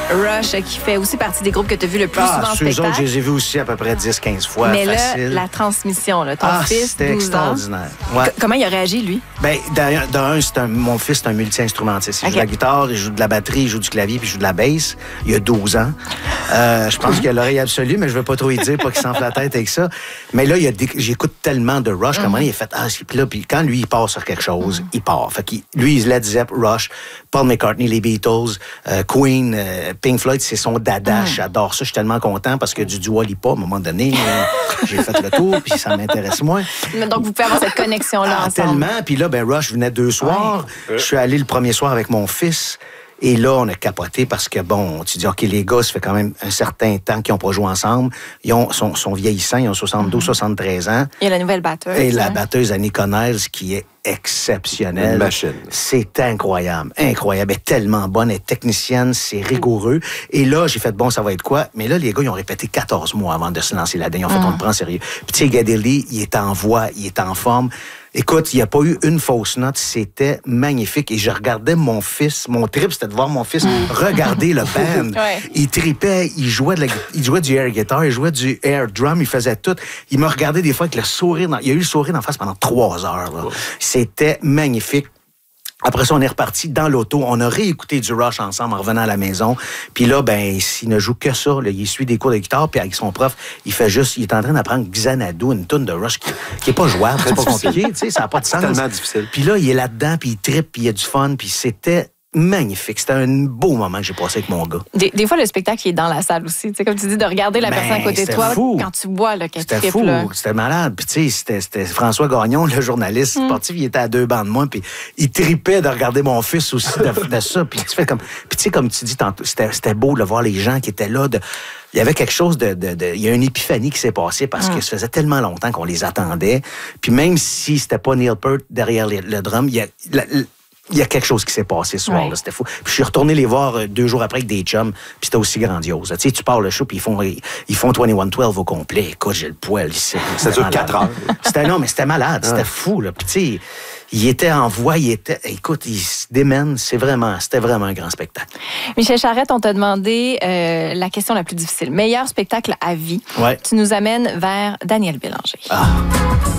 Rush, qui fait aussi partie des groupes que tu as vu le plus souvent en ceux spectacle. autres, je les ai vus aussi à peu près 10-15 fois. Mais facile. là, la transmission, là, ton fils, c'était 12 ans. extraordinaire. Ouais. Comment il a réagi, lui? Ben, mon fils, c'est un multi-instrumentiste. Il joue de la guitare, il joue de la batterie, il joue du clavier, puis il joue de la basse. Il a 12 ans. Je pense qu'il a l'oreille absolue, mais je veux pas trop y dire, pas qu'il s'enfle la tête avec ça. Mais là, j'écoute tellement de Rush, comment il a fait, puis quand lui, il part sur quelque chose, il part. Fait que lui, il Led Zepp, Rush, Paul McCartney, les Beatles, Queen, Pink Floyd, c'est son dada. J'adore ça. Je suis tellement content parce que du Dua Lipa, à un moment donné, j'ai fait le tour, puis ça m'intéresse moins. Donc, vous pouvez avoir cette connexion-là ensemble. Tellement. Puis là, Rush venait 2 soirs. Je suis allé le premier soir avec mon fils. Et là, on a capoté parce que, tu dis, OK, les gars, ça fait quand même un certain temps qu'ils n'ont pas joué ensemble. Ils sont vieillissants, ils ont 72, 73 ans. Il y a la nouvelle batteuse. Et la batteuse Annie Connells, qui est exceptionnelle. Une machine. C'est incroyable. Incroyable. Elle est tellement bonne. Elle est technicienne. C'est rigoureux. Et là, j'ai fait, ça va être quoi? Mais là, les gars, ils ont répété 14 mois avant de se lancer là-dedans. Ils ont fait, on le prend sérieux. Puis, tu sais, Geddy, il est en voix, il est en forme. Écoute, il n'y a pas eu une fausse note. C'était magnifique. Et je regardais mon fils. Mon trip, c'était de voir mon fils regarder le band. Ouais. Il tripait. Il jouait du air guitar. Il jouait du air drum. Il faisait tout. Il me regardait des fois avec le sourire. Il a eu le sourire en face pendant 3 heures. Là. C'était magnifique. Après ça, on est reparti dans l'auto. On a réécouté du Rush ensemble en revenant à la maison. Puis là, il ne joue que ça. Là. Il suit des cours de guitare. Puis avec son prof, il est en train d'apprendre Xanadu, une toune de Rush qui est pas jouable. C'est pas compliqué. Tu sais, ça n'a pas de sens. C'est tellement difficile. Puis là, il est là-dedans, puis il trippe, puis il y a du fun. Puis c'était magnifique. C'était un beau moment que j'ai passé avec mon gars. Des fois, le spectacle, il est dans la salle aussi. Tu sais, comme tu dis, de regarder la personne à côté de toi fou. quand tu vois qu'elle C'était trippe. fou. Là. C'était malade. Puis tu sais, c'était François Gagnon, le journaliste sportif, il était à 2 bancs de moi, puis il tripait de regarder mon fils aussi de ça. Puis tu fais comme... Puis tu sais, comme tu dis tantôt, c'était beau de voir les gens qui étaient là. Il y avait quelque chose il y a une épiphanie qui s'est passée parce que ça faisait tellement longtemps qu'on les attendait. Puis même si c'était pas Neil Peart derrière le drum, il y a quelque chose qui s'est passé ce soir-là, c'était fou. Puis je suis retourné les voir 2 jours après avec des chums, puis c'était aussi grandiose. Tu sais, tu pars le show, puis ils font 21-12 au complet. Écoute, j'ai le poil ici. Ça dure 4 heures. Mais c'était malade, c'était fou, là. Puis tu sais, il était en voix, écoute, il se démène. C'était vraiment un grand spectacle. Michel Charette, on t'a demandé la question la plus difficile. Meilleur spectacle à vie. Ouais. Tu nous amènes vers Daniel Bélanger.